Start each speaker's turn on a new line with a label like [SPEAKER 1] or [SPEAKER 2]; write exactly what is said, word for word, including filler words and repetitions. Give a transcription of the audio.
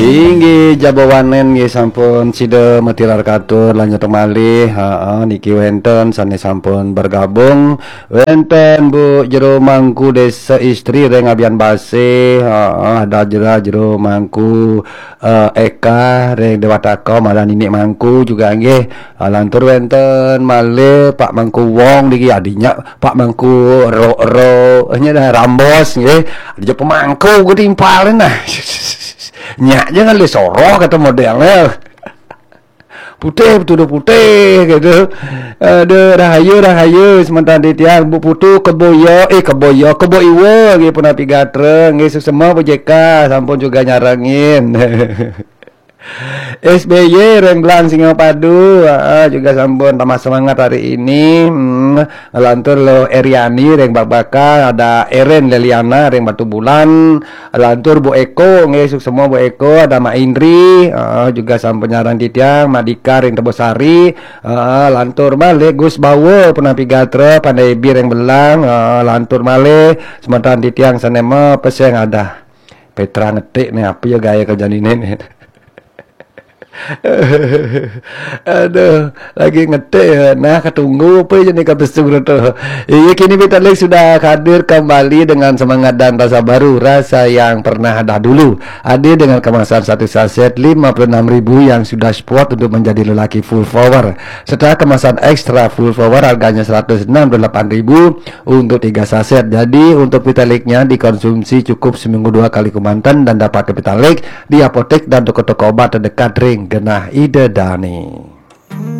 [SPEAKER 1] Inggih jabawanen nggih sampun sida metilar katur lanjut malih. Heeh niki wenten sanes sampun bergabung. Wenten Bu Jero Mangku Desa Istri reng abian base. Heeh ada jera Jero Mangku uh, Eka reng Dewataka malah Ninik Mangku juga nggih. Lantur wenten malih Pak Mangku Wong niki adinya Pak Mangku Ro Ro nya dah Rambos nggih. Ada pemangku ketimpalen nah. Nyak jangan le soroh kata modelnya putih betul putih gitu. Aduh rahayu rahayu sementara di tiang Bu Putu keboyo eh keboyo kebo iwo gitu pun api gatreng gitu semua Bu J K sampun juga nyarangin. S B Y Remblang Singapadu uh, juga sampun tambah semangat hari ini. hmm, Lantur lo Eriani Reng Babaka, ada Eren Leliana Reng Batu Bulan, lantur Bu Eko ngesuk semua Bu Eko, ada Mak Indri uh, juga sampun nyarang titiang Madika Reng Tebosari, uh, lantur male Gus Bawo pernah pigatre Pandai Bir Reng Belang, uh, lantur male sementara titiang sanema peseng ada Petra ngetik nih apa ya gaya kerjaan ini nih. Aduh, lagi ngetik ya. Nah, ketunggu apa jadi kata suruh tuh. Iya kini Vitalik sudah hadir kembali dengan semangat dan rasa baru, rasa yang pernah ada dulu. Hadir dengan kemasan satu saset lima puluh enam ribu yang sudah sport untuk menjadi lelaki full power. Setelah kemasan ekstra full power harganya seratus enam puluh delapan ribu untuk tiga saset. Jadi untuk Vitaliknya dikonsumsi cukup seminggu dua kali kumantan dan dapat Vitalik di apotek dan toko-toko obat terdekat ring Genah Ida Dani.